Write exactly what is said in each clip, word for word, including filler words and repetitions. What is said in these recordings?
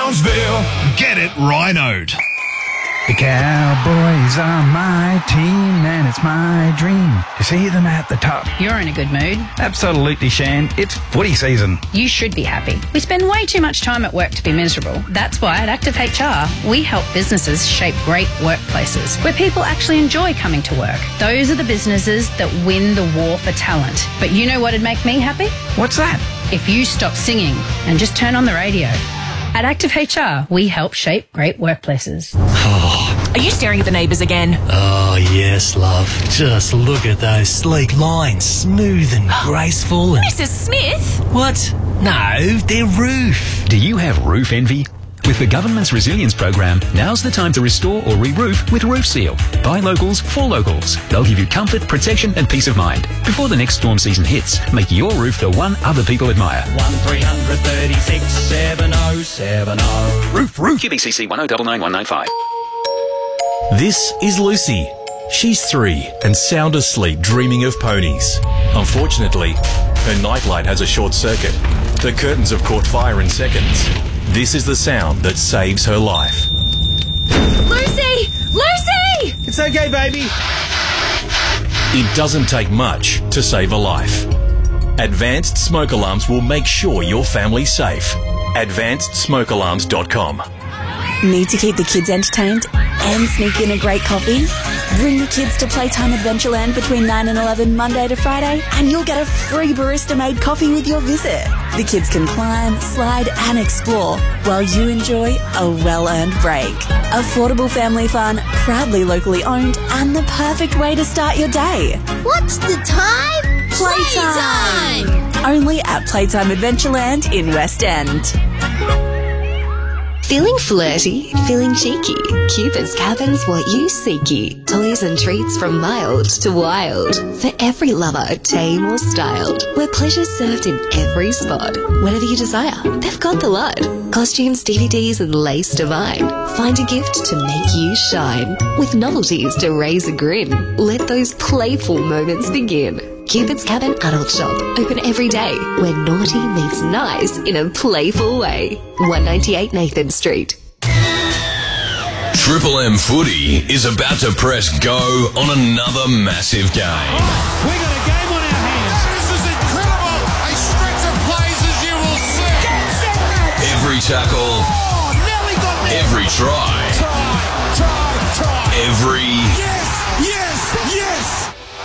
Townsville. Get it rhinoed. The Cowboys are my team, and it's my dream to see them at the top. You're in a good mood. Absolutely, Shan. It's footy season. You should be happy. We spend way too much time at work to be miserable. That's why at Active H R, we help businesses shape great workplaces where people actually enjoy coming to work. Those are the businesses that win the war for talent. But you know what'd make me happy? What's that? If you stop singing and just turn on the radio. At Active H R, we help shape great workplaces. Oh. Are you staring at the neighbours again? Oh, yes, love. Just look at those sleek lines, smooth and graceful. And... Missus Smith? What? No, they're roof. Do you have roof envy? With the government's resilience program, now's the time to restore or re-roof with Roof Seal. Buy locals for locals. They'll give you comfort, protection and peace of mind. Before the next storm season hits, make your roof the one other people admire. one three three six seven oh seven oh. Roof, roof. Q B C C one oh nine nine one nine five. This is Lucy. She's three and sound asleep dreaming of ponies. Unfortunately, her nightlight has a short circuit. The curtains have caught fire in seconds. This is the sound that saves her life. Lucy! Lucy! It's okay, baby. It doesn't take much to save a life. Advanced Smoke Alarms will make sure your family's safe. advanced smoke alarms dot com. Need to keep the kids entertained and sneak in a great coffee? Bring the kids to Playtime Adventureland between nine and eleven Monday to Friday and you'll get a free barista-made coffee with your visit. The kids can climb, slide and explore while you enjoy a well-earned break. Affordable family fun, proudly locally owned and the perfect way to start your day. What's the time? Playtime! Playtime! Only at Playtime Adventureland in West End. Feeling flirty? Feeling cheeky? Cupid's Cabin's what you seeky. Toys and treats from mild to wild. For every lover, tame or styled. Where pleasure's served in every spot. Whatever you desire, they've got the lot. Costumes, D V Ds and lace divine. Find a gift to make you shine. With novelties to raise a grin. Let those playful moments begin. Cupid's Cabin Adult Shop. Open every day, where naughty meets nice in a playful way. one ninety-eight Nathan Street. Triple M Footy is about to press go on another massive game. Oh, we got a game on our hands. This is incredible. A stretch of plays as you will see. Every tackle. Oh, nearly got me. Every try. Try, try, try. Every... Yes, yes, yes.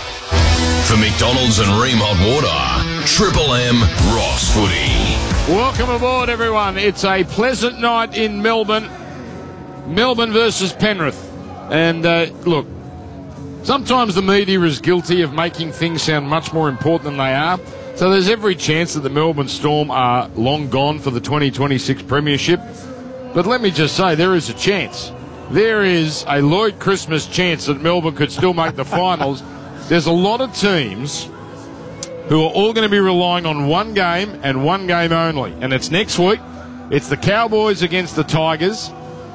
For McDonald's and Ream Hot Water, Triple M rocks footy. Welcome aboard, everyone. It's a pleasant night in Melbourne. Melbourne versus Penrith. And, uh, look, sometimes the media is guilty of making things sound much more important than they are. So there's every chance that the Melbourne Storm are long gone for the twenty twenty-six Premiership. But let me just say, there is a chance. There is a Lloyd Christmas chance that Melbourne could still make the finals. There's a lot of teams who are all going to be relying on one game and one game only. And it's next week. It's the Cowboys against the Tigers.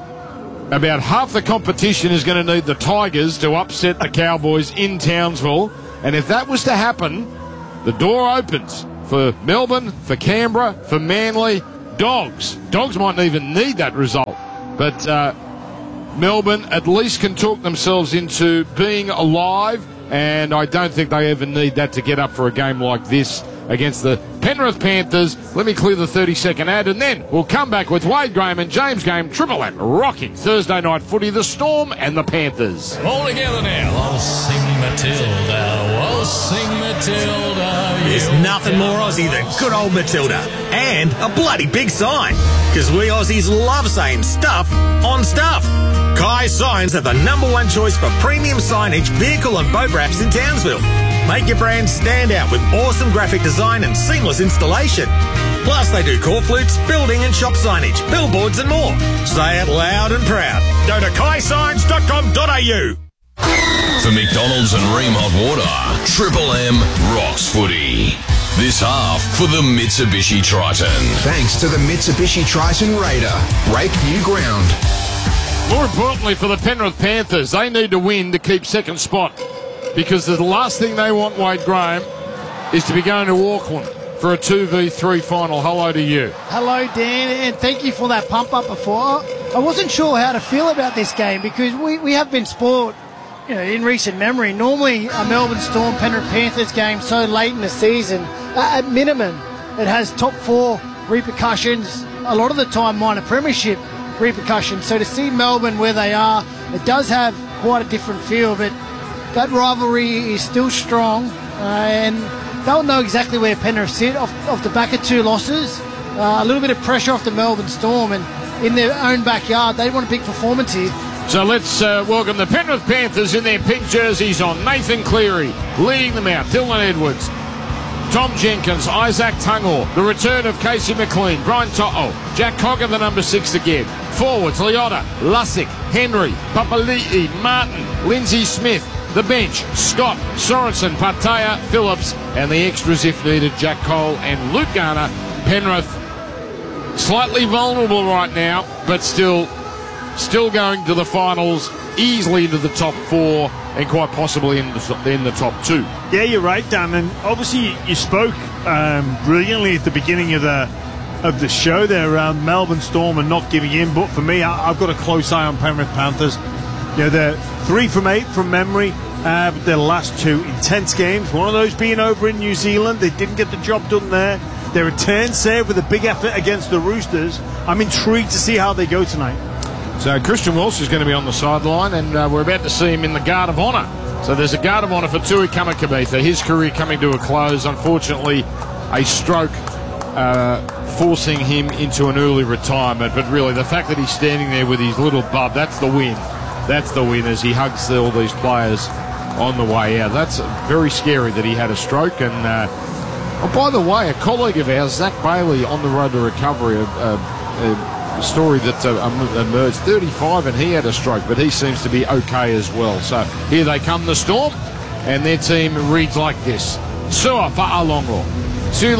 About half the competition is going to need the Tigers to upset the Cowboys in Townsville. And if that was to happen, the door opens for Melbourne, for Canberra, for Manly, Dogs. Dogs might even need that result. But uh, Melbourne at least can talk themselves into being alive. And I don't think they even need that to get up for a game like this against the Penrith Panthers. Let me clear the thirty-second ad, and then we'll come back with Wade Graham and James Game, Triple M, rocking Thursday night footy, the Storm and the Panthers. All together now. I'll sing Matilda, I'll sing Matilda. There's nothing more Aussie than good old Matilda. And a bloody big sign. Because we Aussies love saying stuff on stuff. Kai Signs are the number one choice for premium signage, vehicle and boat wraps in Townsville. Make your brand stand out with awesome graphic design and seamless installation. Plus, they do call flutes, building and shop signage, billboards and more. Say it loud and proud. Go to kai signs dot com dot a u. For McDonald's and Ream Hot Water, Triple M rocks footy. This half for the Mitsubishi Triton. Thanks to the Mitsubishi Triton Raider. Break new ground. More importantly for the Penrith Panthers, they need to win to keep second spot. Because the last thing they want, Wade Graham, is to be going to Auckland for for a two v three final. Hello to you. Hello, Dan, and thank you for that pump up before. I wasn't sure how to feel about this game because we, we have been spoiled, you know, in recent memory. Normally, a Melbourne Storm Penrith Panthers game so late in the season, uh, at minimum, it has top four repercussions. A lot of the time, minor premiership repercussions. So to see Melbourne where they are, it does have quite a different feel, but that rivalry is still strong, uh, and they'll know exactly where Penrith sit off, off the back of two losses. Uh, a little bit of pressure off the Melbourne Storm, and in their own backyard, they want a big performance here. So let's uh, welcome the Penrith Panthers in their pink jerseys on. Nathan Cleary leading them out. Dylan Edwards, Tom Jenkins, Isaac Tungor, the return of Casey McLean, Brian To'o, Jack Cogger, the number six again. Forwards, Leota, Lussick, Henry, Papali'i, Martin, Lindsay Smith. The bench, Scott, Sorensen, Pataya, Phillips, and the extras if needed, Jack Cole and Luke Garner. Penrith slightly vulnerable right now, but still still going to the finals, easily into the top four, and quite possibly in the, in the top two. Yeah, you're right, Dan, and obviously you spoke um, brilliantly at the beginning of the of the show there around Melbourne Storm and not giving in, but for me, I, I've got a close eye on Penrith Panthers. You know, they're three from eight from memory, uh, but their last two intense games, one of those being over in New Zealand. They didn't get the job done there. Their return save with a big effort against the Roosters. I'm intrigued to see how they go tonight. So Christian Walsh is going to be on the sideline, and uh, we're about to see him in the Guard of Honour. So there's a Guard of Honour for Tui Kamikamica. His career coming to a close. Unfortunately, a stroke uh, forcing him into an early retirement. But really, the fact that he's standing there with his little bub, that's the win. That's the win as he hugs all these players on the way out. That's very scary that he had a stroke. And uh, oh, by the way, a colleague of ours, Zach Bailey, on the road to recovery, a, a, a story that uh, emerged, thirty-five, and he had a stroke, but he seems to be okay as well. So here they come, the Storm, and their team reads like this. Sua Fa'alongo, Sue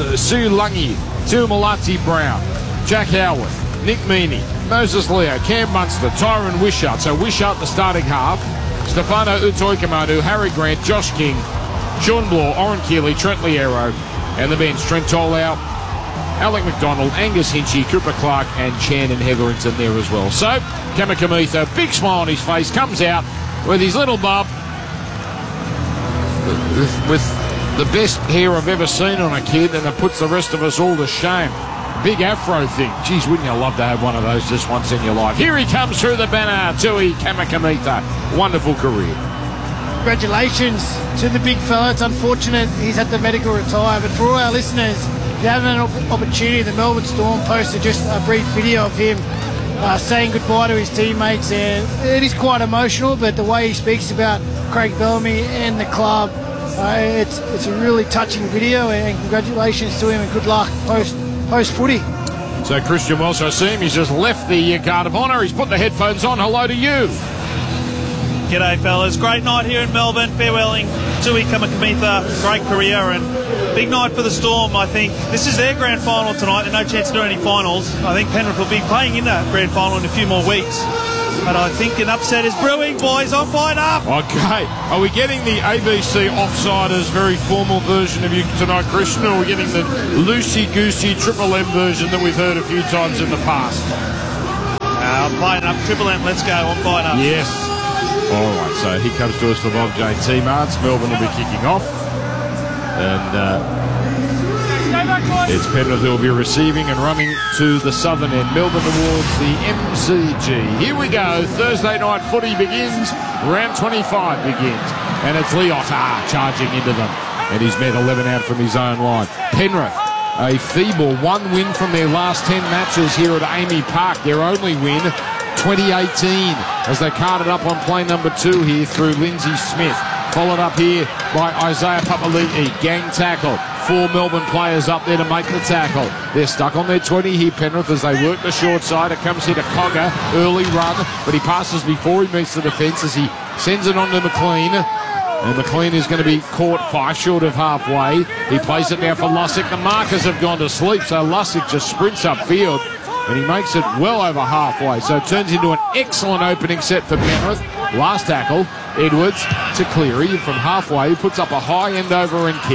Lungi, Sue Malati Brown, Jack Howarth, Nick Meaney, Moses Leo, Cam Munster, Tyron Wishart. So Wishart the starting half. Stefano Utoikamanu, Harry Grant, Josh King, Sean Bloor, Oren Keeley, Trent Liero, and the bench, Trent Tolau, Alec McDonald, Angus Hinchy, Cooper Clark, and Chan and Hetherington there as well. So Kamikamica, big smile on his face, comes out with his little bub, with the best hair I've ever seen on a kid, and it puts the rest of us all to shame. Big afro thing. Geez, wouldn't you love to have one of those just once in your life? Here he comes through the banner, Tui Kamikamica. Wonderful career. Congratulations to the big fella. It's unfortunate he's had the medical retire, but for all our listeners, if you have an opportunity, the Melbourne Storm posted just a brief video of him uh, saying goodbye to his teammates, and it is quite emotional, but the way he speaks about Craig Bellamy and the club, uh, it's, it's a really touching video, and congratulations to him and good luck post Post footy. So Christian Welsh, I see him. He's just left the Guard of Honour. He's put the headphones on. Hello to you. G'day, fellas. Great night here in Melbourne. Farewelling Tui Kamikamica. Great career and big night for the Storm. I think this is their grand final tonight. There's no chance to do any finals. I think Penrith will be playing in that grand final in a few more weeks. But I think an upset is brewing, boys. I'm fired up. Okay. Are we getting the A B C Offsiders very formal version of you tonight, Christian, or are we getting the loosey-goosey Triple M version that we've heard a few times in the past? Uh, I'm fired up. Triple M, let's go. I'm fired up. Yes. All right, so he comes to us from Bob J. T-Marts. Melbourne will be kicking off. And uh, it's Penrith who will be receiving and running to the southern end. Melbourne towards the M C G. Here we go. Thursday night footy begins. Round twenty-five begins. And it's Leota charging into them. And he's met eleven out from his own line. Penrith, a feeble one win from their last ten matches here at Amy Park. Their only win, twenty eighteen, as they carted up on play number two here through Lindsay Smith. Followed up here by Isaiah Papali'i. Gang tackle. Four Melbourne players up there to make the tackle. They're stuck on their twenty here, Penrith, as they work the short side. It comes here to Cogger. Early run, but he passes before he meets the defence as he sends it on to McLean. And McLean is going to be caught five short of halfway. He plays it now for Lussick. The markers have gone to sleep, so Lussick just sprints upfield. And he makes it well over halfway. So it turns into an excellent opening set for Penrith. Last tackle, Edwards to Cleary from halfway. He puts up a high end over end kick.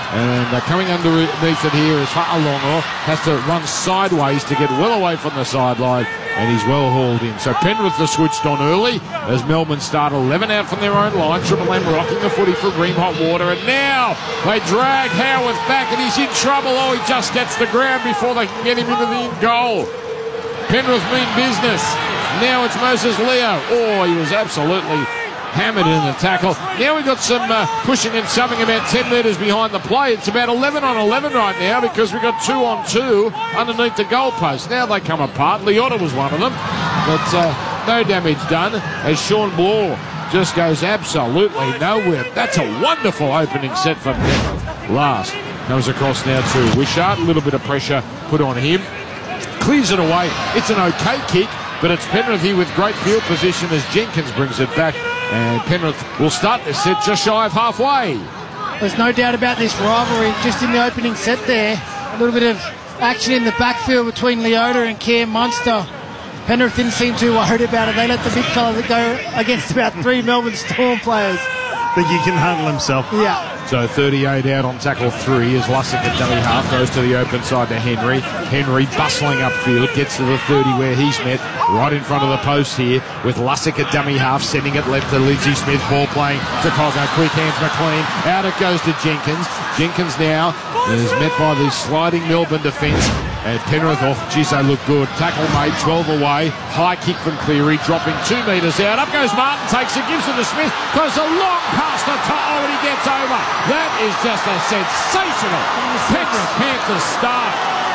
And uh, coming underneath it here is Fa'alongo. Has to run sideways to get well away from the sideline. And he's well hauled in. So Penrith are switched on early as Melbourne start eleven out from their own line. Triple M rocking the footy for Ream Hot Water. And now they drag Howarth back and he's in trouble. Oh, he just gets the ground before they can get him into the in goal. Penrith mean business. Now it's Moses Leo. Oh, he was absolutely hammered in the tackle. Now we've got some uh, pushing and shoving about ten metres behind the play. It's about eleven on eleven right now because we've got two on two underneath the goalpost. Now they come apart. Leota was one of them. But uh, no damage done as Sean Bloor just goes absolutely nowhere. That's a wonderful opening set for Penrith. Last comes across now to Wishart. A little bit of pressure put on him. Clears it away. It's an okay kick, but it's Penrith here with great field position as Jenkins brings it back. And Penrith will start this set just shy of halfway. There's no doubt about this rivalry. Just in the opening set there, a little bit of action in the backfield between Leota and Cam Munster. Penrith didn't seem too worried about it. They let the big fella go against about three Melbourne Storm players. Think he can handle himself. Yeah. So thirty-eight out on tackle three as Lussick at dummy half goes to the open side to Henry. Henry bustling upfield, gets to the thirty where he's met, right in front of the post here with Lussick at dummy half, sending it left to Lindsay Smith, ball playing to Coggo, quick hands McLean, out it goes to Jenkins. Jenkins now is met by the sliding Melbourne defence. And Penrith, oh, geez, they look good. Tackle made, twelve away. High kick from Cleary, dropping two metres out. Up goes Martin, takes it, gives it to Smith. Goes a long pass to To'o and he gets over. That is just a sensational Penrith Panthers start.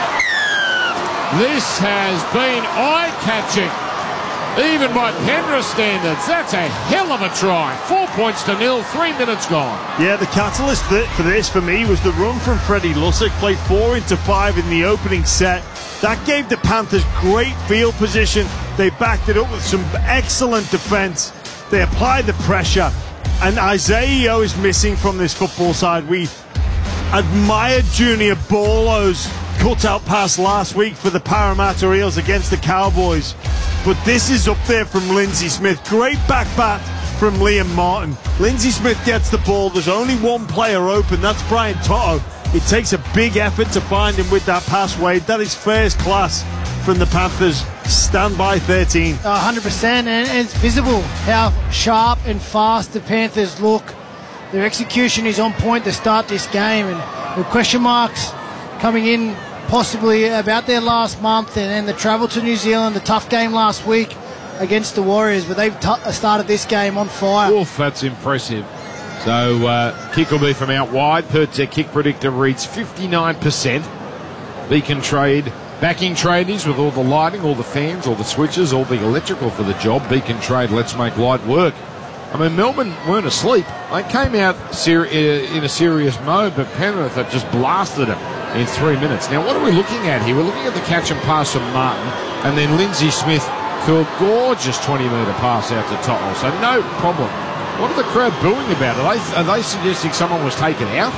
This has been eye-catching. Even by Penrith standards, that's a hell of a try. Four points to nil, three minutes gone. Yeah, the catalyst th- for this for me was the run from Freddie Lussick. Played four into five in the opening set. That gave the Panthers great field position. They backed it up with some excellent defence. They applied the pressure. And Isaiah is missing from this football side. We admired Junior Borlow's cut-out pass last week for the Parramatta Eels against the Cowboys. But this is up there from Lindsay Smith. Great back bat from Liam Martin. Lindsay Smith gets the ball. There's only one player open. That's Brian To'o. It takes a big effort to find him with that pass, Wade. That is first class from the Panthers. Stand by thirteen. one hundred percent, and it's visible how sharp and fast the Panthers look. Their execution is on point to start this game, and the question marks coming in possibly about their last month, and then the travel to New Zealand, the tough game last week against the Warriors, but they've t- started this game on fire. Oof, that's impressive. So uh, kick will be from out wide. Pert's kick predictor reads fifty-nine percent. Beacon Trade backing tradies with all the lighting, all the fans, all the switches, all the electrical for the job. Beacon Trade, let's make light work. I mean, Melbourne weren't asleep. They came out ser- in a serious mode, but Penrith have just blasted them in three minutes. Now, what are we looking at here? We're looking at the catch and pass from Martin, and then Lindsay Smith threw a gorgeous twenty metre pass out to To'o, so no problem. What are the crowd booing about? Are they, are they suggesting someone was taken out?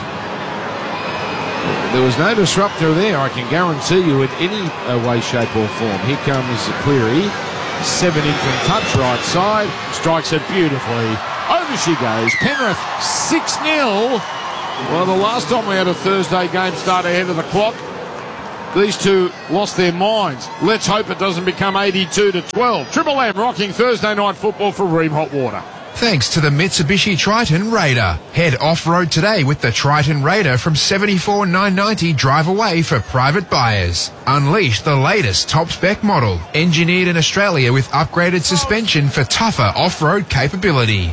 There was no disruptor there, I can guarantee you, in any uh, way, shape or form. Here comes Cleary. Seven in from touch, right side. Strikes it beautifully. Over she goes. Penrith six nil. Well, the last time we had a Thursday game start ahead of the clock, these two lost their minds. Let's hope it doesn't become eighty-two to twelve. Triple M rocking Thursday night football for Ream Hot Water. Thanks to the Mitsubishi Triton Raider. Head off-road today with the Triton Raider from seventy-four thousand nine hundred ninety dollars drive away for private buyers. Unleash the latest top-spec model. Engineered in Australia with upgraded suspension for tougher off-road capability.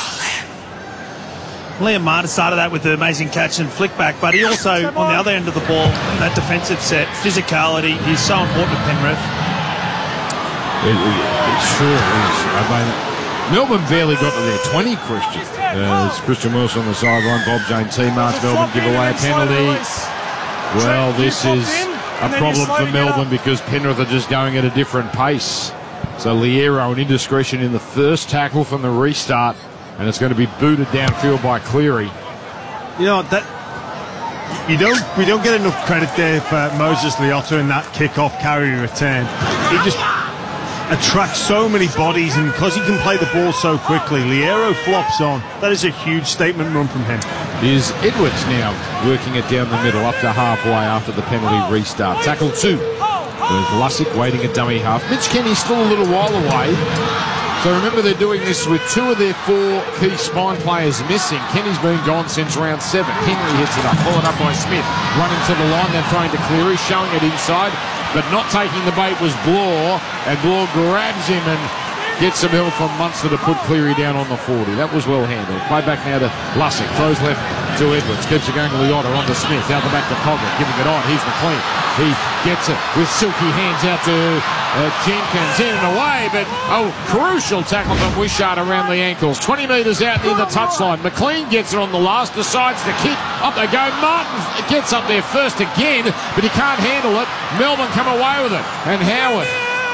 Liam Martin started that with the amazing catch and flick back, but he also, on the other end of the ball, in that defensive set, physicality is so important to Penrith. It, it, it sure is. I mean, Melbourne barely got to their twenty, Christian. Uh, it's Christian Wilson on the sideline. Bob Jane T-March. Melbourne give away a penalty. Well, this is a problem for Melbourne because Penrith are just going at a different pace. So Liero, an indiscretion in the first tackle from the restart, and it's going to be booted downfield by Cleary. You know, that you don't we don't get enough credit there for Moses Leota in that kick-off carry return. He just attracts so many bodies, and because he can play the ball so quickly, Liero flops on. That is a huge statement run from him. Is Edwards now working it down the middle up to halfway after the penalty restart. Tackle two. With Lussick waiting at dummy half. Mitch Kenny's still a little while away. So remember, they're doing this with two of their four key spine players missing. Kenny's been gone since round seven. Henry hits it up, followed up by Smith. Running to the line, then throwing to Cleary, showing it inside, but not taking the bait was Blore, and Blore grabs him and gets some help from Munster to put Cleary down on the forty. That was well handled. Play back now to Lussick. Throws left to Edwards. Keeps it going to Liotta. On to Smith. Out the back to Cogger. Giving it on. Here's McLean. He gets it with silky hands out to uh, Jenkins. In and away, but oh, crucial tackle from Wishart around the ankles. twenty metres out near the touchline. McLean gets it on the last. Decides to kick. Up they go. Martin gets up there first again, but he can't handle it. Melbourne come away with it. And Howard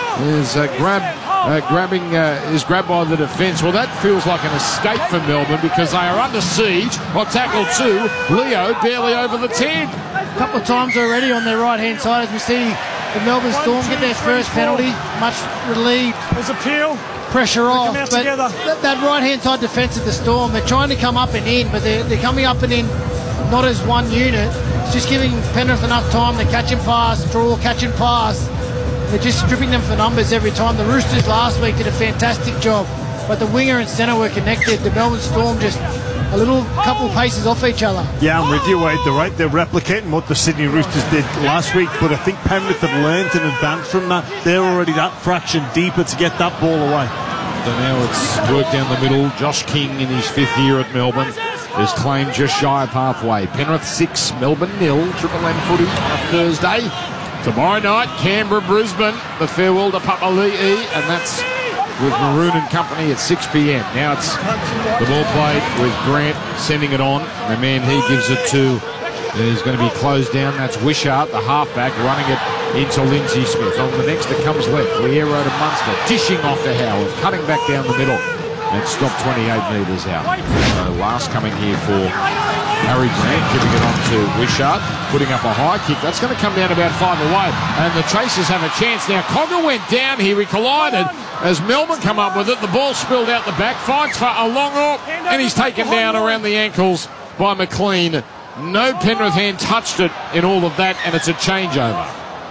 is uh, grab, uh, grabbing uh, is grabbed by the defence. Well, that feels like an escape for Melbourne because they are under siege on tackle two. Leo barely over the ten. A couple of times already on their right-hand side as we see the Melbourne Storm get their first penalty. Much relieved. There's a peel. Pressure off. But that, that right-hand side defence of the Storm, they're trying to come up and in, but they're, they're coming up and in not as one unit. It's just giving Penrith enough time to catch and pass, draw, catch and pass. They're just stripping them for numbers every time. The Roosters last week did a fantastic job, but the winger and centre were connected. The Melbourne Storm just a little couple paces off each other. Yeah, I'm with you, Wade. They're right. They're replicating what the Sydney Roosters did last week, but I think Penrith have learned and advanced from that. They're already that fraction deeper to get that ball away. So now it's work down the middle. Josh King in his fifth year at Melbourne is claimed just shy of halfway. Penrith six, Melbourne nil. Triple M footy on Thursday. Tomorrow night, Canberra, Brisbane, the farewell to Papali'i, and that's with Maroon and company at six p m. Now it's the ball played with Grant sending it on. The man he gives it to is going to be closed down. That's Wishart, the halfback, running it into Lindsay Smith. On the next, it comes left. Liero to Munster, dishing off to Howard, cutting back down the middle. And stopped twenty-eight metres out. So last coming here for Harry Grant, giving it on to Wishart, putting up a high kick. That's going to come down about five away. And the Chasers have a chance. Now Cogger went down here. He collided as Melbourne come up with it. The ball spilled out the back. Fights for a long up. And he's taken down around the ankles by McLean. No Penrith hand touched it in all of that. And it's a changeover.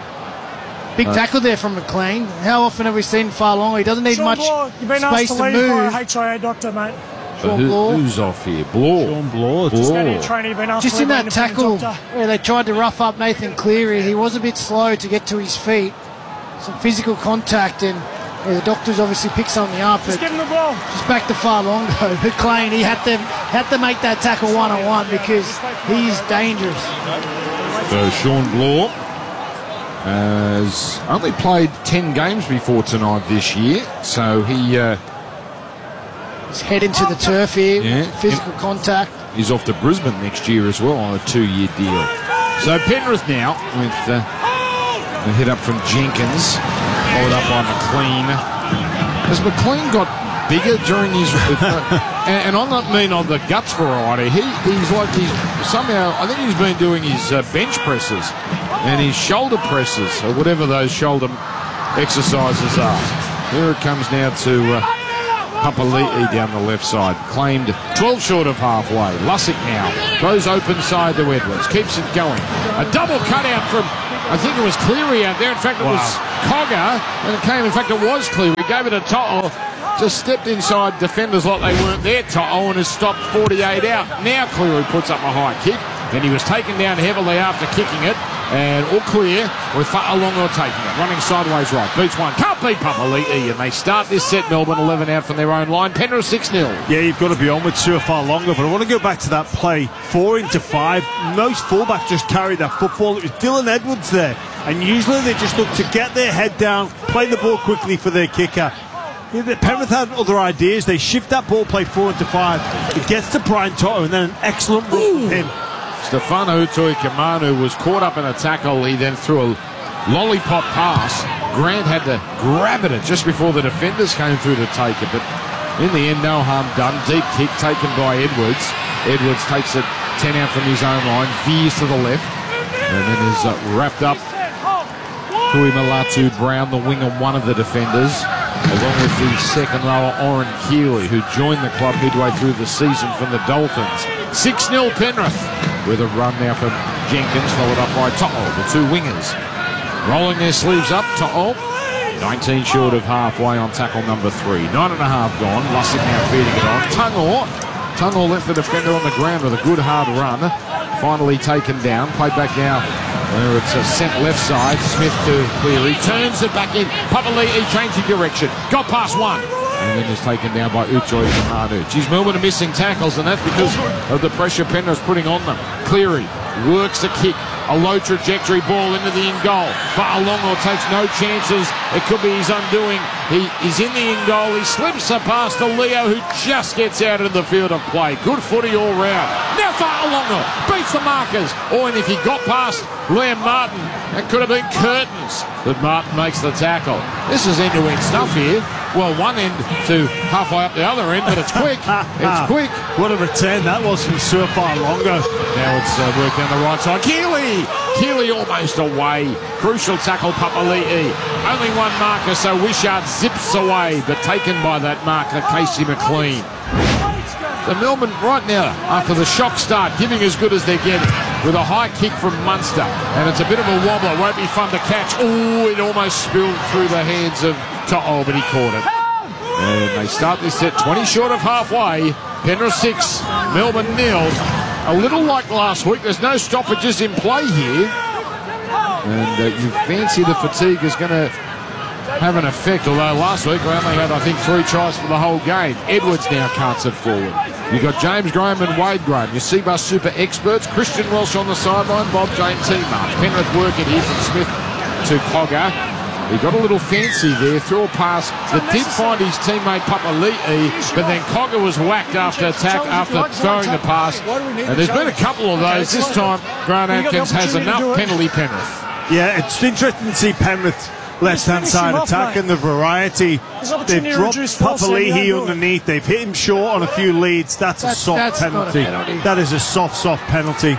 Big tackle there from McLean. How often have we seen far longer? He doesn't need Sean much Bloor, you've been space asked to, to leave move. by a H I A doctor, mate. But who, who's off here? Bloor. Sean Bloor. Just going to train, been asked Just to in leave that by an tackle independent doctor. where they tried to rough up Nathan Cleary, he was a bit slow to get to his feet. Some physical contact, and yeah, the doctors obviously picked something up. Just but give him the ball. Just back to far long though. McLean, he had to had to make that tackle one on one because he's dangerous. So Sean Bloor has only played ten games before tonight this year, so he uh, he's heading to the turf here. Yeah. Physical contact. He's off to Brisbane next year as well on a two-year deal. So Penrith now with uh, a hit up from Jenkins, followed up by McLean. Has McLean got bigger during his... uh, and, and I don't mean on the guts variety. He, he's like he's somehow... I think he's been doing his uh, bench presses and his shoulder presses, or whatever those shoulder exercises are. Here it comes now to... Uh, Papali'i down the left side, claimed twelve short of halfway. Lussick now goes open side to Edwards, keeps it going. A double cutout from, I think it was Cleary out there. In fact, it Wow. was Cogger, and it came, in fact, it was Cleary. Gave it a To'o, just stepped inside defenders like they weren't there, To'o, and has stopped forty-eight out. Now Cleary puts up a high kick, and he was taken down heavily after kicking it. And all clear with Fa'alongo taking it. Running sideways right. Beats one. Can't beat Papali'i. And they start this set, Melbourne eleven out from their own line. Penrith six nil. Yeah, you've got to be on with Stuart Fa'alongo, but I want to go back to that play. Four into five. Most fullbacks just carried that football. It was Dylan Edwards there. And usually they just look to get their head down, play the ball quickly for their kicker. Yeah, the Penrith had other ideas. They shift that ball play four into five. It gets to Brian Toto, and then an excellent run from him. Stefano Tuikamanu was caught up in a tackle. He then threw a lollipop pass. Grant had to grab it just before the defenders came through to take it. But in the end, no harm done. Deep kick taken by Edwards. Edwards takes it ten out from his own line, veers to the left, and then is uh, wrapped up Kui Malatu Brown, the wing and one of the defenders, along with the second rower, Oren Keeley, who joined the club midway through the season from the Dolphins. six nil Penrith, with a run now from Jenkins, followed up by To'o, the two wingers. Rolling their sleeves up, To'o, nineteen short of halfway on tackle number three. Nine and a half gone, Lussick now feeding it on. Tungor, Tungor left the defender on the ground with a good hard run. Finally taken down, played back now where it's a sent left side. Smith to Cleary, turns it back in. Papali'i changing direction, got past one, and then is taken down by Uchoy Kamanu. Geez, Melbourne are missing tackles, and that's because of the pressure Penrith's putting on them. Cleary works the kick, a low trajectory ball into the in goal. Fa'alongo takes no chances. It could be his undoing. He is in the in goal. He slips it past to Leo, who just gets out of the field of play. Good footy all round. Now Fa'alongo beats the markers. Oh, and if he got past Liam Martin, that could have been curtains. But Martin makes the tackle. This is end-to-end stuff here. Well, one end to halfway up the other end, but it's quick. It's quick. What a return that was from Sir Fa'alongo. Now it's uh, work down the right side. Keeley! Keeley almost away. Crucial tackle, Papali'i. Only one marker, so Wishart zips away, but taken by that marker, Casey McLean. The Melbourne right now, after the shock start, giving as good as they're getting, with a high kick from Munster, and it's a bit of a wobble. It won't be fun to catch. Oh, it almost spilled through the hands of To'o, but he caught it. And they start this set twenty short of halfway. Penrith six, Melbourne nil. A little like last week, there's no stoppages in play here. And uh, you fancy the fatigue is going to have an effect, although last week we only had, I think, three tries for the whole game. Edwards now carts it forward. You've got James Graham and Wade Graham, your Seabus super experts. Christian Welsh on the sideline, Bob Jane teammates. Penrith working here from Smith to Cogger. He got a little fancy there, threw a pass that did find his teammate Papali'i, but then Cogger was whacked after attack, after throwing the pass. And there's been a couple of those. This time, Grant Atkins has enough penalty Penrith. Yeah, it's interesting to see Penrith left-hand side attack and the variety. They've dropped Papali'i underneath. They've hit him short on a few leads. That's, that's a soft that's penalty. penalty. That is a soft, soft penalty.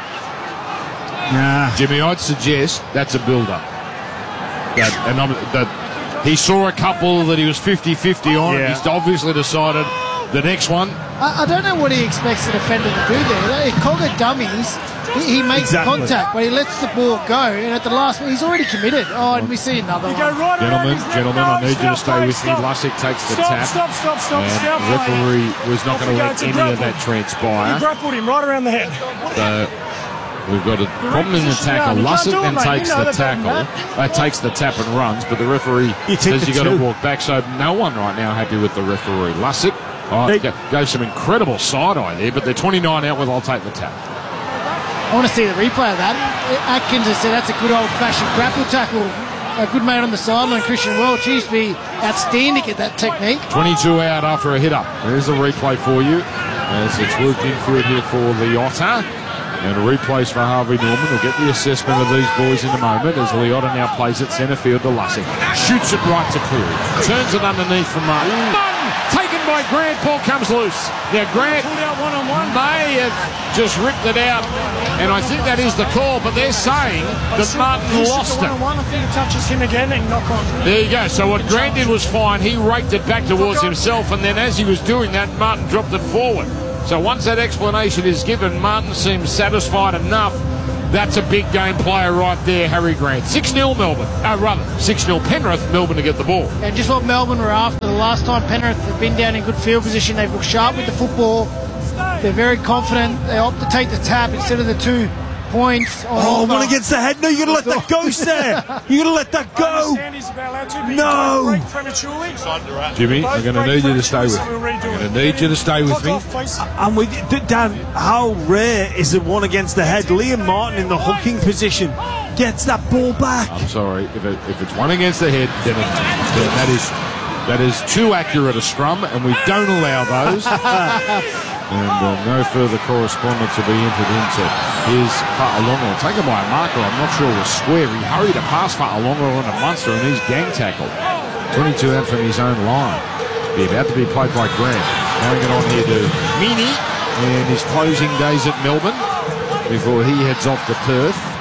Nah. Jimmy, I'd suggest that's a build-up. That, and I'm, that he saw a couple that he was fifty-fifty on. Yeah. He's obviously decided the next one. I, I don't know what he expects the defender to do there. If Cogger dummies, he, he makes exactly. contact, but he lets the ball go, and at the last one, he's already committed. Oh, and we see another one. Right gentlemen, gentlemen, I need you to stay with me. Lussick takes the stop, tap. Stop, stop, stop, and stop. The referee was not going to let any of that transpire. He grappled him right around the head. So, we've got a problem in the tackle. Lussick then takes the tackle. Uh, takes the tap and runs, but the referee says you've got to walk back. So no one right now happy with the referee. Lussick oh, gave some incredible side-eye there, but they're twenty-nine out with I'll take the tap. I want to see the replay of that. Atkins has said that's a good old-fashioned grapple tackle. A good mate on the sideline, Christian Welch. He used to be outstanding at that technique. twenty-two out after a hit-up. There's a replay for you as it's worked in through here for the Otter. And a replays for Harvey Norman. We'll get the assessment of these boys in a moment as Leota now plays it centre field to Lussick. Shoots it right to Cleary. Turns it underneath for Martin. Martin! Taken by Grant. Ball comes loose. Now Grant may have just ripped it out. And I think that is the call, but they're saying that Martin lost it. I think it touches him again and knock on. There you go. So what Grant did was fine. He raked it back towards himself, and then as he was doing that, Martin dropped it forward. So once that explanation is given, Martin seems satisfied enough. That's a big game player right there, Harry Grant. six nil Melbourne. Uh, rather, six nil Penrith, Melbourne to get the ball. And just what Melbourne were after. The last time Penrith have been down in good field position, they've looked sharp with the football. They're very confident. They opt to take the tap instead of the two points. Oh, one against the head. No, you got to let that go, sir. You got to let that go. No. Jimmy, I'm going to need you to stay with me. I'm going to need you to stay with me. And with Dan, how rare is it one against the head? Liam Martin in the hooking position gets that ball back. I'm sorry. If, it, if it's one against the head, then, it, then that is that is too accurate a scrum, and we don't allow those. And uh, no further correspondence will be entered into. Here's Fa'alongo, taken by a marker, I'm not sure it was square. He hurried to pass Fa'alongo onto Munster, and he's gang tackled. twenty-two out from his own line. Be about to be played by Grant. Throwing it on here to Meany, and his closing days at Melbourne before he heads off to Perth.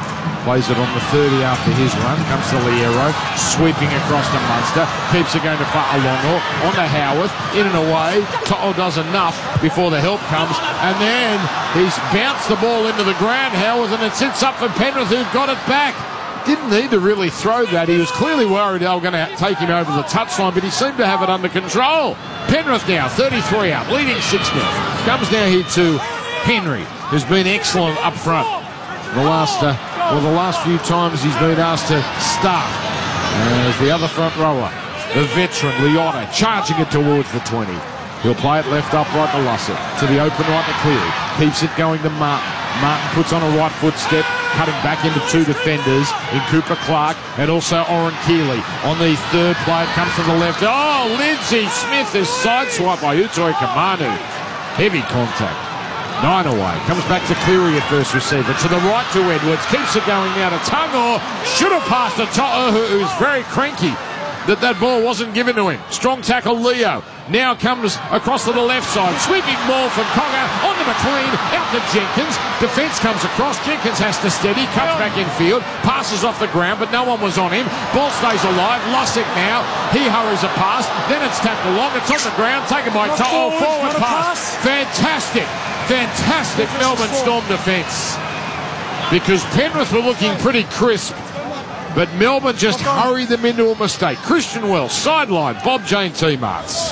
Plays it on the thirty after his run. Comes to Liero. Sweeping across to Munster. Keeps it going to Fa'alongo. On to Howarth. In and away. To'o does enough before the help comes. And then he's bounced the ball into the ground, Howarth, and it sits up for Penrith, who've got it back. Didn't need to really throw that. He was clearly worried they were going to take him over the touchline, but he seemed to have it under control. Penrith now, thirty-three up, leading six nil. Comes now here to Henry, who's been excellent up front. The last, uh, well, the last few times he's been asked to start as the other front rower, the veteran Leota, charging it towards the twenty. He'll play it left upright to Lussick, to the open right to Cleary. Keeps it going to Martin. Martin puts on a right foot step, cutting back into two defenders in Cooper Clark and also Oren Keeley. On the third play, it comes from the left. Oh, Lindsay Smith is sideswiped by Utoi Kamanu. Heavy contact. Nine away. Comes back to Cleary at first receiver. To the right to Edwards. Keeps it going now to Tungor. Should have passed to To'o, who's very cranky that that ball wasn't given to him. Strong tackle, Leo. Now comes across to the left side. Sweeping ball from Cogger onto McLean, out to Jenkins. Defence comes across. Jenkins has to steady. Cuts back in field. Passes off the ground, but no one was on him. Ball stays alive. Lussick now. He hurries a pass. Then it's tapped along. It's on the ground. Taken by To'o. Forward pass. Fantastic. Fantastic Melbourne Storm defence. Because Penrith were looking pretty crisp, but Melbourne just hurried them into a mistake. Christian Wells, sideline. Bob Jane T-Marts.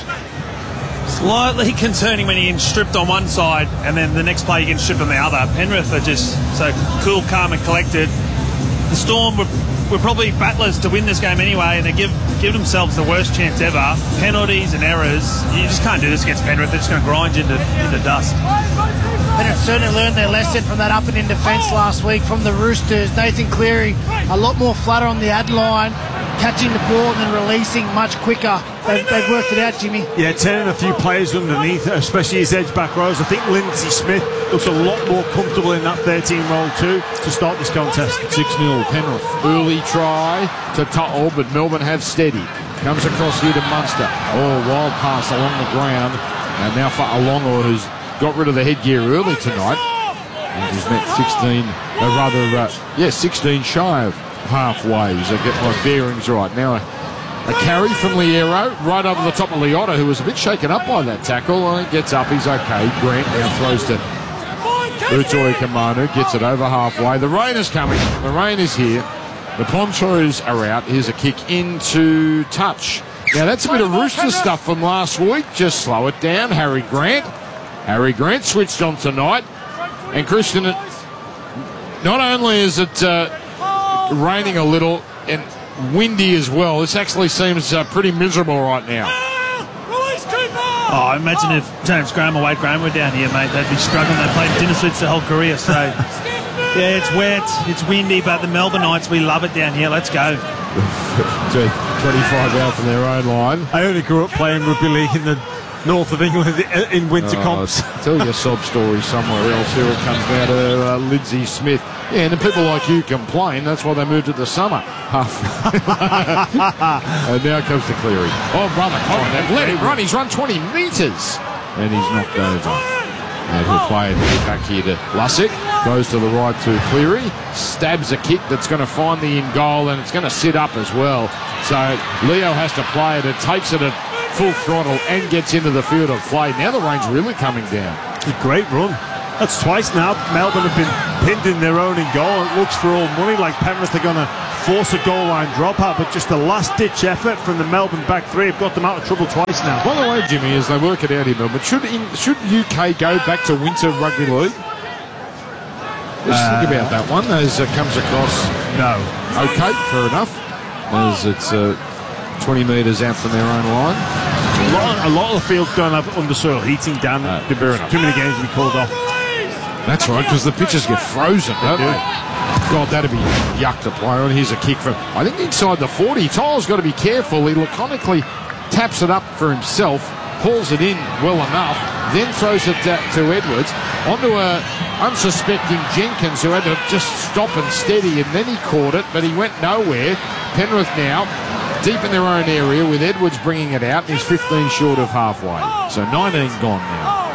Slightly concerning when he gets stripped on one side and then the next play he gets stripped on the other. Penrith are just so cool, calm and collected. The Storm were, were probably battlers to win this game anyway, and they give, give themselves the worst chance ever. Penalties and errors. You just can't do this against Penrith. They're just going to grind you into, into dust. Penrith certainly learned their lesson from that up and in defence last week from the Roosters. Nathan Cleary a lot more flutter on the ad line, catching the ball and then releasing much quicker. They've, they've worked it out, Jimmy. Yeah, turning a few players underneath, especially his edge back rows. I think Lindsay Smith looks a lot more comfortable in that thirteen role too to start this contest. six nil Penrith. Early try to To'o, but Melbourne have steady. Comes across here to Munster. Oh, wild pass along the ground. And now for Alongo, who's got rid of the headgear early tonight. And he's met sixteen, uh, rather, uh, yeah, sixteen shy of halfway. So get my bearings right. Now a, a carry from Liero right over the top of Leota, who was a bit shaken up by that tackle. Uh, gets up, he's okay. Grant now throws to Utoi Kamanu, gets it over halfway. The rain is coming. The rain is here. The ponchos are out. Here's a kick into touch. Now that's a bit of Rooster stuff from last week. Just slow it down. Harry Grant. Harry Grant switched on tonight. And Christian, not only is it uh, raining a little and windy as well, this actually seems uh, pretty miserable right now. Oh, imagine if James Graham or Wade Graham were down here, mate. They'd be struggling. They played dinner suits their whole career. So, yeah, it's wet, it's windy, but the Melbourneites, we love it down here. Let's go. twenty-five out from their own line. I only grew up playing rugby league in the north of England in winter oh, comps. Tell your sob story somewhere else. Here it comes now to uh, Lindsay Smith. Yeah, and the people like you complain. That's why they moved it to summer. And now comes to Cleary. Oh, brother, Colin, they've let him run. He's run twenty metres. And he's knocked over. And he'll play it back here to Lussick. Goes to the right to Cleary. Stabs a kick that's going to find the in goal, and it's going to sit up as well. So Leo has to play it. It takes it at full throttle and gets into the field of play. Now the rain's really coming down. It's a great run. That's twice now. Melbourne have been pinned in their own in goal. It looks for all money like Penrith are going to force a goal line dropout, but just a last-ditch effort from the Melbourne back three have got them out of trouble twice now. By the way, Jimmy, as they work it out here, Melbourne, should, in, should U K go back to winter rugby league? Let's uh, think about that one as it comes across. No. Okay, fair enough. As it's uh, twenty metres out from their own line. A lot, a lot of the fields don't have undersoil heating down. Uh, too many games to be called off. That's right, because the pitches get frozen, don't they? God, that'd be yuck to play on. Here's a kick from, I think, inside the forty. Tyler's got to be careful. He laconically taps it up for himself, hauls it in well enough, then throws it to, to Edwards, onto a unsuspecting Jenkins, who had to just stop and steady, and then he caught it, but he went nowhere. Penrith now deep in their own area with Edwards bringing it out, and he's fifteen short of halfway. So nineteen gone now.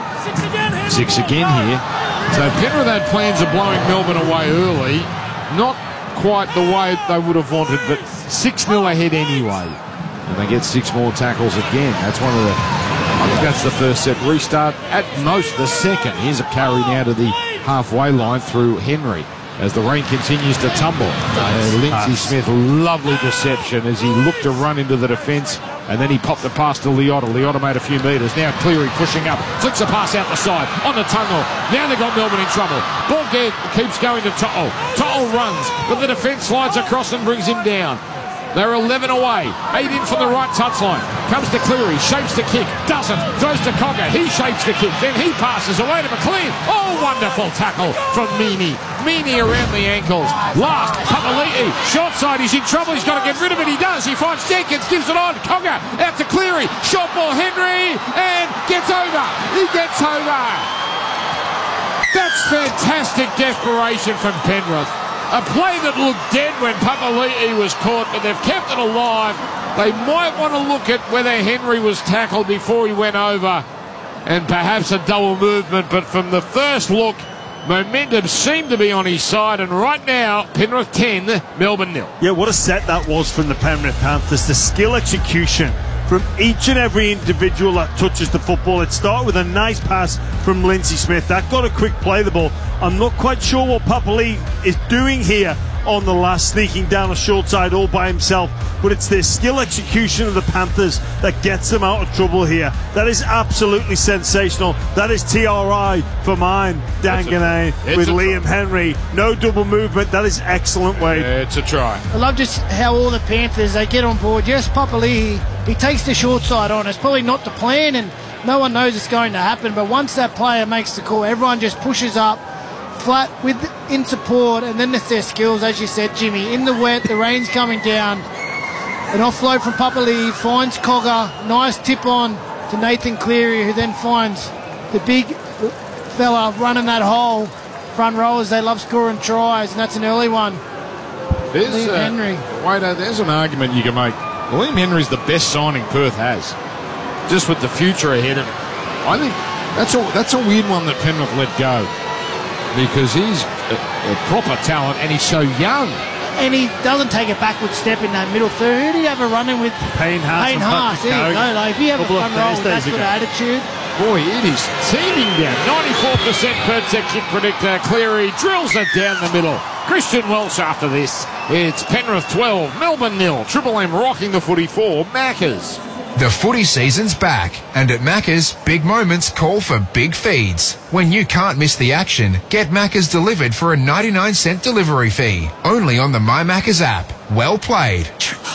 Six again here. So Penrith had plans of blowing Melbourne away early. Not quite the way they would have wanted, but six nil ahead anyway. And they get six more tackles again. That's one of the, I think that's the first set restart, at most the second. Here's a carry now to the halfway line through Henry as the rain continues to tumble. Uh, Lindsay Smith, lovely deception as he looked to run into the defence, and then he popped the pass to Liotta. Liotta made a few metres. Now Cleary pushing up, flicks a pass out the side on the tunnel. Now they've got Melbourne in trouble. Ball get, keeps going to To'o. To'o runs, but the defence slides across and brings him down. They're eleven away. Eight in from the right touchline. Comes to Cleary. Shapes the kick. Doesn't. Throws to Cogger. He shapes the kick. Then he passes away to McLean. Oh, wonderful tackle from Meaney. Meaney around the ankles. Last. Papali'i. Short side. He's in trouble. He's got to get rid of it. He does. He finds Jenkins. Gives it on. Cogger. Out to Cleary. Short ball. Henry. And gets over. He gets over. That's fantastic desperation from Penrith. A play that looked dead when Papali'i was caught, but they've kept it alive. They might want to look at whether Henry was tackled before he went over and perhaps a double movement, but from the first look, momentum seemed to be on his side, and right now, Penrith ten, Melbourne nil. Yeah, what a set that was from the Penrith Panthers. The skill execution from each and every individual that touches the football. It started with a nice pass from Lindsay Smith. That got a quick play the ball. I'm not quite sure what Papali'i is doing here on the last, sneaking down a short side all by himself, but it's their skill execution of the Panthers that gets them out of trouble here. That is absolutely sensational. That is T R I for mine, Danganay, with Liam Henry. No double movement. That is excellent, Wade. Yeah, it's a try. I love just how all the Panthers, they get on board. Yes, Papali'i, he takes the short side on. It's probably not the plan, and no one knows it's going to happen, but once that player makes the call, everyone just pushes up flat with in support, and then it's their skills, as you said, Jimmy. In the wet, the rain's coming down. An offload from Papali'i finds Cogger. Nice tip on to Nathan Cleary, who then finds the big fella running that hole. Front rowers, they love scoring tries, and that's an early one. There's, Liam uh, Henry. Wait, uh, there's an argument you can make. Liam Henry's the best signing Perth has, just with the future ahead of him. I think that's a, that's a weird one that Penrith let go, because he's a, a proper talent and he's so young. And he doesn't take a backward step in that middle third. Who did he have a run in with? Payne Haas. Payne Haas. There you go. Like, if you have a front row with that sort of attitude. Boy, it is teeming down. ninety-four percent protection predictor. Cleary drills it down the middle. Christian Welch after this. It's Penrith twelve, Melbourne nil. Triple M rocking the footy for Maccas. The footy season's back, and at Macca's, big moments call for big feeds. When you can't miss the action, get Macca's delivered for a ninety-nine cent delivery fee. Only on the My Macca's app. Well played.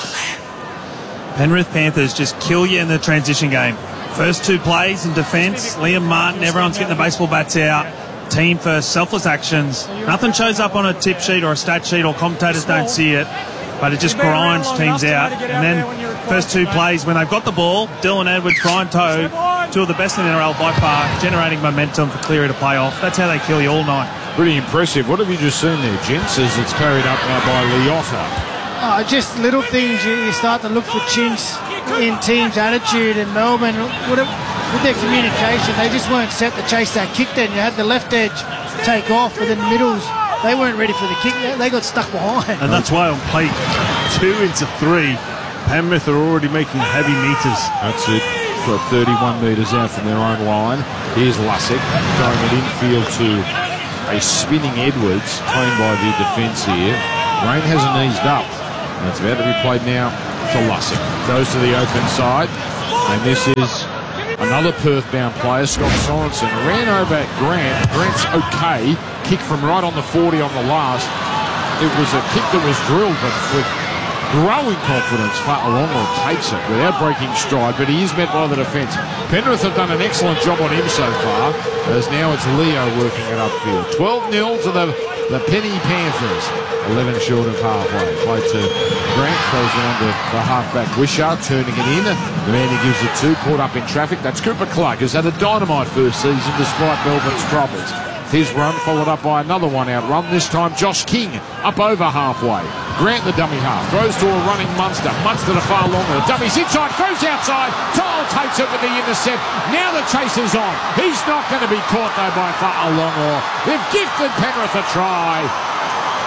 Penrith Panthers just kill you in the transition game. First two plays in defence, Liam Martin, everyone's getting the baseball bats out. Team first, selfless actions. Nothing shows up on a tip sheet or a stat sheet, or commentators don't see it, but it just grinds teams out. And then first two plays, when they've got the ball, Dylan Edwards, Brian Toe, two of the best in the N R L by far, generating momentum for Cleary to play off. That's how they kill you all night. Pretty impressive. What have you just seen there, gents, as it's carried up now by Liotta? Oh, just little things. You, you start to look for chinks in teams' attitude, and Melbourne, with, it, with their communication, they just weren't set to chase that kick then. You had the left edge take off, but then middles, they weren't ready for the kick. They got stuck behind. And that's why on play two into three, Penrith are already making heavy meters. That's it. For thirty-one metres out from their own line. Here's Lussick throwing it infield to a spinning Edwards, claimed by the defence here. Rain hasn't eased up. And it's about to be played now to Lussick. Goes to the open side. And this is another Perth-bound player, Scott Sorensen. Ran over Grant. Grant's okay. Kick from right on the forty on the last. It was a kick that was drilled, but with growing confidence, Fa'alongo takes it without breaking stride, but he is met by the defence. Penrith have done an excellent job on him so far, as now it's Leo working it upfield. twelve nil to the, the Penny Panthers. eleven short of halfway. Play to Grant, throws it under the halfback Wishart, turning it in. The man who gives it two, caught up in traffic. That's Cooper Clark, who's had a dynamite first season despite Melbourne's troubles. His run followed up by another one out run, this time Josh King up over halfway. Grant the dummy half, throws to a running Munster. Munster to far longer. The dummy's inside, throws outside. Toll takes it with the intercept. Now the chase is on. He's not going to be caught though by Fa'alongo. They've gifted Penrith a try.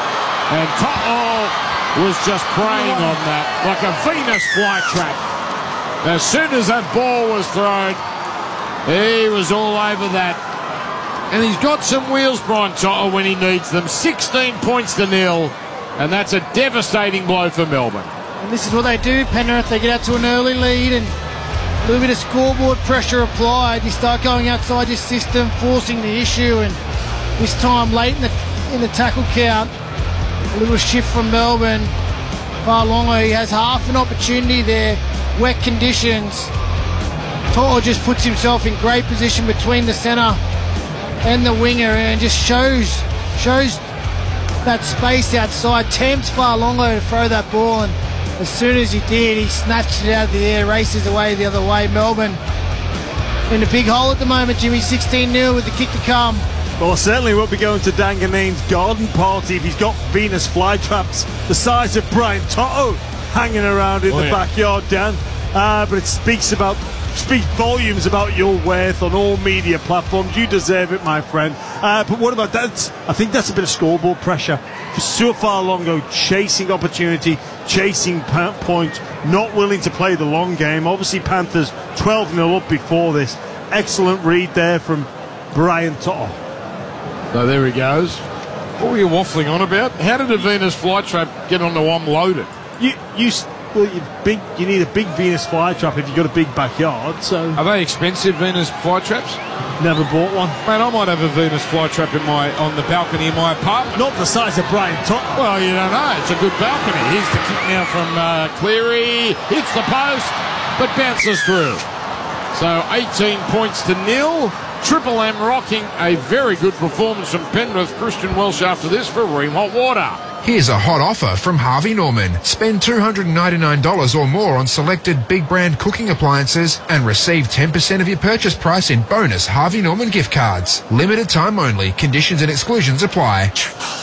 And To'o was just preying on that like a Venus flytrap. As soon as that ball was thrown, he was all over that. And he's got some wheels, Brian To'o, when he needs them. sixteen points to nil. And that's a devastating blow for Melbourne. And this is what they do, Penrith. They get out to an early lead and a little bit of scoreboard pressure applied. You start going outside your system, forcing the issue. And this time, late in the, in the tackle count, a little shift from Melbourne. Farlongo, he has half an opportunity there. Wet conditions. To'o just puts himself in great position between the centre and the winger and just shows shows that space outside, tempts Farlongo to throw that ball, and as soon as he did, he snatched it out of the air, races away the other way. Melbourne in a big hole at the moment, Jimmy, sixteen nil with the kick to come. Well, certainly won't be going to Danganeen's garden party if he's got Venus flytraps the size of Brian To'o hanging around in oh, the yeah. backyard, Dan. Uh, but it speaks about speak volumes about your worth on all media platforms. You deserve it, my friend. Uh, but what about that? I think that's a bit of scoreboard pressure for Sua Farlongo, chasing opportunity, chasing points, not willing to play the long game. Obviously, Panthers twelve nil up before this. Excellent read there from Brian To'o. So there he goes. What were you waffling on about? How did a Venus flytrap get on the one loaded? You, you, well, you big. You need a big Venus flytrap if you've got a big backyard. So are they expensive, Venus flytraps? Never bought one. Man, I might have a Venus flytrap in my on the balcony in my apartment. Not the size of Brian To'o. Well, you don't know. It's a good balcony. Here's the kick now from uh, Cleary. Hits the post, but bounces through. So eighteen points to nil. Triple M rocking a very good performance from Penrith. Christian Welsh after this for Ream Hot Water. Here's a hot offer from Harvey Norman. Spend two hundred ninety-nine dollars or more on selected big brand cooking appliances and receive ten percent of your purchase price in bonus Harvey Norman gift cards. Limited time only. Conditions and exclusions apply.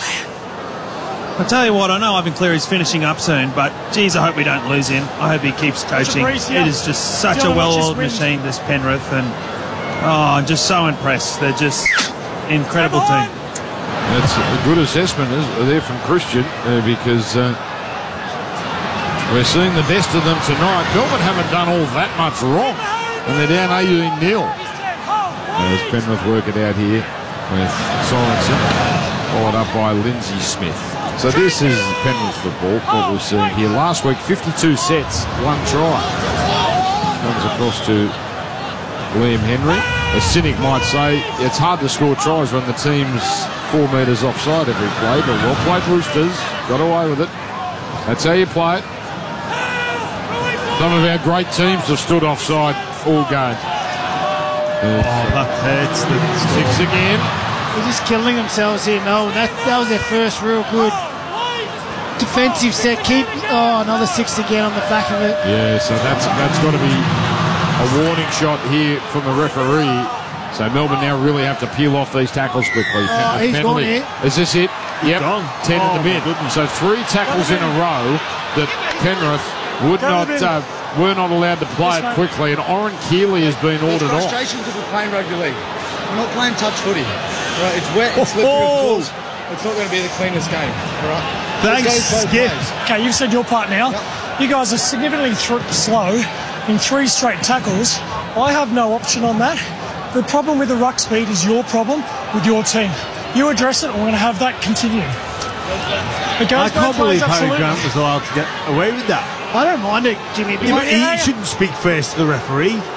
I tell you what, I know Ivan Cleary's finishing up soon, but geez, I hope we don't lose him. I hope he keeps coaching. It is just such a well-oiled machine, this Penrith, and oh, I'm just so impressed. They're just incredible team. That's a good assessment there from Christian uh, because uh, we're seeing the best of them tonight. Melbourne haven't done all that much wrong, and they're down eighteen nil. As Penrith work it out here with Sorensen, followed up by Lindsay Smith. So this is Penrith football, what we're seeing here. Last week, fifty-two sets, one try. Comes across to Liam Henry. A cynic might say it's hard to score tries when the team's four metres offside every play, but well played Roosters. Got away with it. That's how you play it. Some of our great teams have stood offside all game. Oh, that hurts. The six again. They're just killing themselves here, Melbourne. That, that was their first real good defensive set. Keep oh another six again on the back of it. Yeah, so that's that's got to be a warning shot here from the referee. So Melbourne now really have to peel off these tackles quickly. Oh, he's gone here. Is this it? Yep, ten oh, at the mid. So three tackles in a row that Penrith would not uh, were not allowed to play it quickly, and Oren Keeley has been ordered off. Frustration because we're playing rugby league. We're not playing touch footy. Right, it's wet, it's slippery, of course. It's not going to be the cleanest game. All right. Thanks, Skip. Okay, you've said your part now. Yep. You guys are significantly th- slow in three straight tackles. I have no option on that. The problem with the ruck speed is your problem with your team. You address it, and we're going to have that continue. It goes I can't both ways, believe Harry absolutely. Grant was allowed to get away with that. I don't mind it, Jimmy. Yeah, but he shouldn't speak first to the referee.